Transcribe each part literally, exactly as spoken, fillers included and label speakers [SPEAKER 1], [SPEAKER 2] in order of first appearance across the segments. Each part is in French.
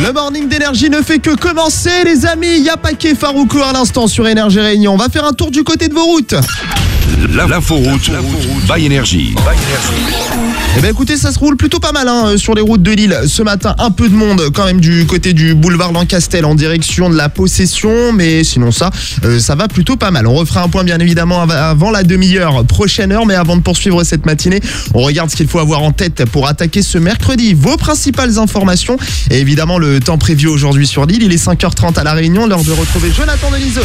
[SPEAKER 1] Le morning d'énergie ne fait que commencer, les amis. Il y a Paquet Farouko à l'instant sur Énergie Réunion. On va faire un tour du côté de vos routes.
[SPEAKER 2] L'inforoute by Énergie.
[SPEAKER 1] Eh bien écoutez, ça se roule plutôt pas mal hein, sur les routes de Lille. Ce matin, un peu de monde quand même du côté du boulevard Lancastel en direction de la Possession. Mais sinon ça, euh, ça va plutôt pas mal. On refera un point bien évidemment avant la demi-heure, prochaine heure. Mais avant de poursuivre cette matinée, on regarde ce qu'il faut avoir en tête pour attaquer ce mercredi. Vos principales informations et évidemment le temps prévu aujourd'hui sur Lille. Il est cinq heures trente à La Réunion, l'heure de retrouver Jonathan Deniseux.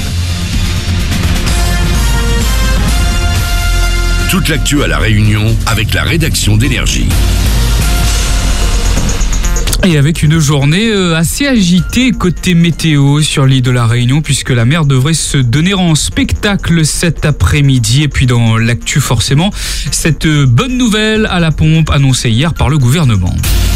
[SPEAKER 2] Toute l'actu à La Réunion avec la rédaction d'Énergie.
[SPEAKER 3] Et avec une journée assez agitée côté météo sur l'île de La Réunion, puisque la mer devrait se donner en spectacle cet après-midi. Et puis dans l'actu forcément, cette bonne nouvelle à la pompe annoncée hier par le gouvernement.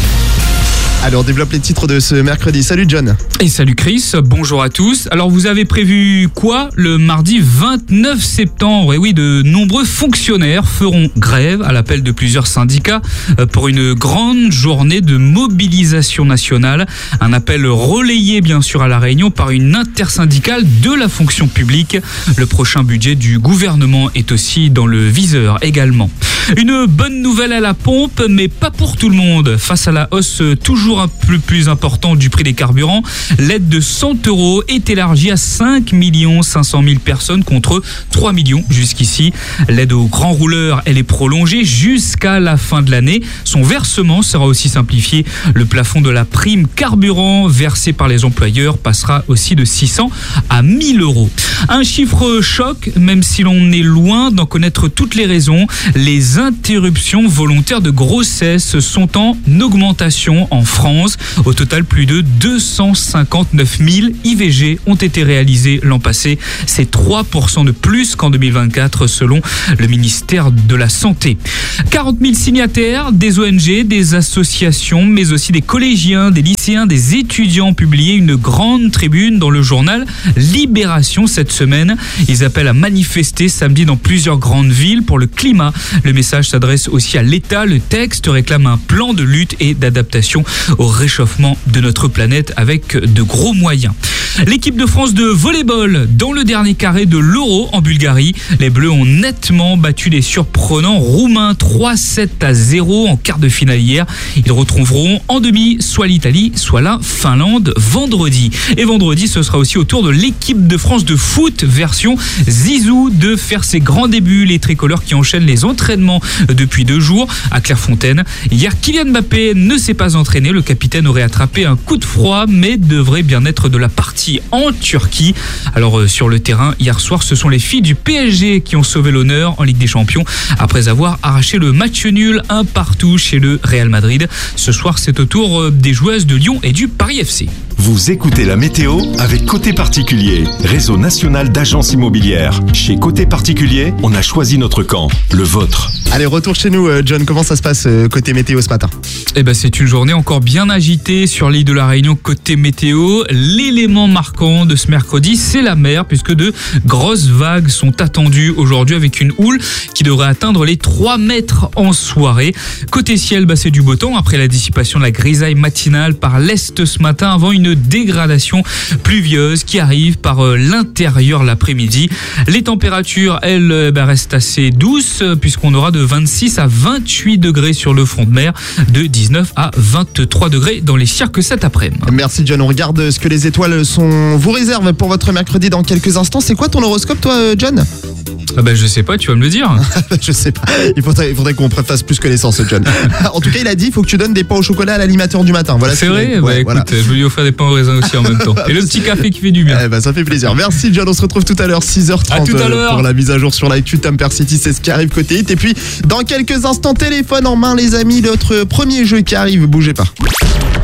[SPEAKER 1] Allez, on développe les titres de ce mercredi. Salut John.
[SPEAKER 3] Et salut Chris, bonjour à tous. Alors vous avez prévu quoi le mardi vingt-neuf septembre? Et oui, de nombreux fonctionnaires feront grève à l'appel de plusieurs syndicats pour une grande journée de mobilisation nationale. Un appel relayé bien sûr à La Réunion par une intersyndicale de la fonction publique. Le prochain budget du gouvernement est aussi dans le viseur également. Une bonne nouvelle à la pompe, mais pas pour tout le monde. Face à la hausse toujours un peu plus importante du prix des carburants, l'aide de cent euros est élargie à cinq millions cinq cent mille personnes contre trois millions jusqu'ici. L'aide aux grands rouleurs, elle est prolongée jusqu'à la fin de l'année. Son versement sera aussi simplifié. Le plafond de la prime carburant versée par les employeurs passera aussi de six cents à mille euros. Un chiffre choc, même si l'on est loin d'en connaître toutes les raisons. Les interruptions volontaires de grossesse sont en augmentation en France. Au total, plus de deux cent cinquante-neuf mille I V G ont été réalisés l'an passé. C'est trois pour cent de plus qu'en deux mille vingt-quatre selon le ministère de la Santé. quarante mille signataires, des O N G, des associations, mais aussi des collégiens, des lycéens, des étudiants ont publié une grande tribune dans le journal Libération cette semaine. Ils appellent à manifester samedi dans plusieurs grandes villes pour le climat. Le message s'adresse aussi à l'État. Le texte réclame un plan de lutte et d'adaptation au réchauffement de notre planète avec de gros moyens. L'équipe de France de volley-ball dans le dernier carré de l'Euro en Bulgarie. Les Bleus ont nettement battu les surprenants Roumains trois sept à zéro en quart de finale hier. Ils retrouveront en demi soit l'Italie, soit la Finlande vendredi. Et vendredi, ce sera aussi au tour de l'équipe de France de foot version Zizou de faire ses grands débuts. Les tricolores qui enchaînent les entraînements depuis deux jours à Clairefontaine. Hier, Kylian Mbappé ne s'est pas entraîné. Le capitaine aurait attrapé un coup de froid, mais devrait bien être de la partie en Turquie. Alors euh, sur le terrain, hier soir, ce sont les filles du P S G qui ont sauvé l'honneur en Ligue des Champions après avoir arraché le match nul un partout chez le Real Madrid. Ce soir, c'est au tour euh, des joueuses de Lyon et du Paris F C.
[SPEAKER 4] Vous écoutez la météo avec Côté Particulier, réseau national d'agences immobilières. Chez Côté Particulier, on a choisi notre camp, le vôtre.
[SPEAKER 1] Allez, retour chez nous, John. Comment ça se passe côté météo ce matin?
[SPEAKER 3] Eh ben, c'est une journée encore bien agitée sur l'île de La Réunion côté météo. L'élément marquant de ce mercredi, c'est la mer, puisque de grosses vagues sont attendues aujourd'hui avec une houle qui devrait atteindre les trois mètres en soirée. Côté ciel, bah, c'est du beau temps après la dissipation de la grisaille matinale par l'est ce matin avant une dégradation pluvieuse qui arrive par l'intérieur l'après-midi. Les températures, elles, bah, restent assez douces puisqu'on aura de vingt-six à vingt-huit degrés sur le front de mer, de dix-neuf à vingt-trois degrés dans les cirques cet après-midi.
[SPEAKER 1] Merci John, on regarde ce que les étoiles sont... vous réservent pour votre mercredi dans quelques instants. C'est quoi ton horoscope toi John?
[SPEAKER 3] Ah bah je sais pas, tu vas me le dire.
[SPEAKER 1] Je sais pas, il faudrait, il faudrait qu'on fasse plus connaissance John. En tout cas il a dit il faut que tu donnes des pains au chocolat à l'animateur du matin. Voilà.
[SPEAKER 3] C'est vrai, ouais, bah, écoute, voilà. Je vais lui offrir des pains au raisin aussi en même temps. Et le petit café qui fait du bien.
[SPEAKER 1] Eh bah, ça fait plaisir. Merci John, on se retrouve tout à l'heure six heures trente
[SPEAKER 3] à tout à l'heure.
[SPEAKER 1] Pour la mise à jour sur l'actu Tamper City, c'est ce qui arrive côté hit. Et puis dans quelques instants, téléphone en main les amis, notre premier jeu qui arrive, bougez pas.